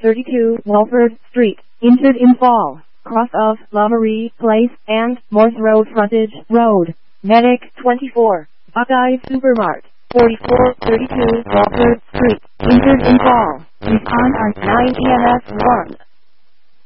32 Walford Street, injured in fall, cross of Lovery Place and Morse Road frontage road. Medic 24, Buckeye Supermart, 4432 Walford Street, injured in fall. Respond on 9 EMS 1.